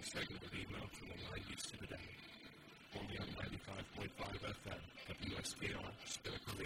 segment of email from the 90s to today. Only on 95.5 FM, WSKR, Spinnaker